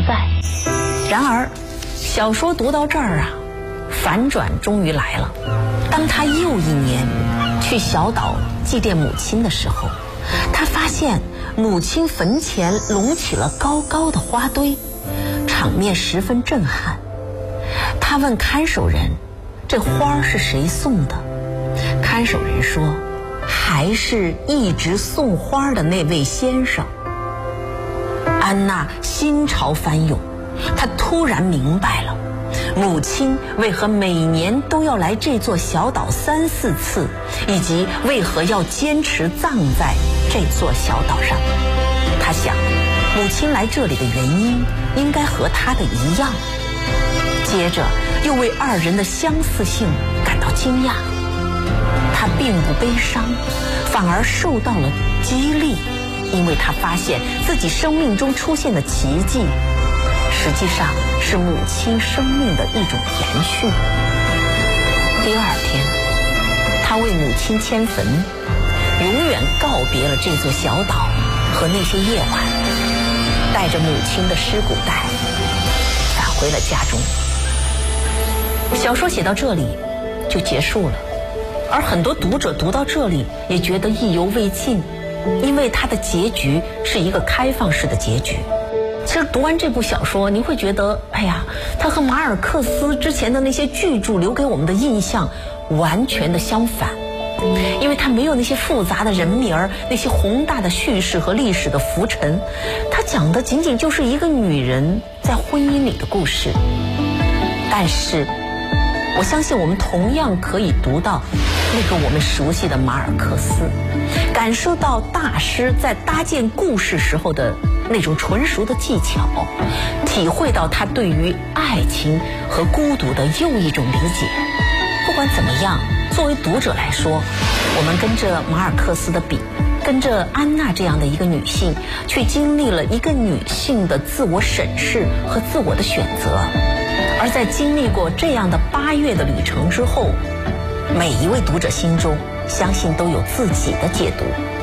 在。然而，小说读到这儿啊，反转终于来了。当他又一年去小岛祭奠母亲的时候，他发现母亲坟前隆起了高高的花堆，场面十分震撼。他问看守人，这花是谁送的？看守人说，还是一直送花的那位先生。安娜心潮翻涌，她突然明白了，母亲为何每年都要来这座小岛3、4次，以及为何要坚持葬在这座小岛上。她想，母亲来这里的原因应该和她的一样。接着又为二人的相似性感到惊讶。她并不悲伤，反而受到了激励，因为她发现自己生命中出现的奇迹实际上是母亲生命的一种延续。第2天，他为母亲迁坟，永远告别了这座小岛和那些夜晚，带着母亲的尸骨袋返回了家中。小说写到这里就结束了，而很多读者读到这里也觉得意犹未尽，因为它的结局是一个开放式的结局。其实读完这部小说，您会觉得，哎呀，它和马尔克斯之前的那些巨著留给我们的印象完全的相反，因为它没有那些复杂的人名儿，那些宏大的叙事和历史的浮沉，它讲的仅仅就是一个女人在婚姻里的故事。但是我相信我们同样可以读到那个我们熟悉的马尔克斯，感受到大师在搭建故事时候的那种纯熟的技巧，体会到他对于爱情和孤独的又一种理解。不管怎么样，作为读者来说，我们跟着马尔克斯的笔，跟着安娜这样的一个女性，去经历了一个女性的自我审视和自我的选择。而在经历过这样的8月的旅程之后，每一位读者心中相信都有自己的解读。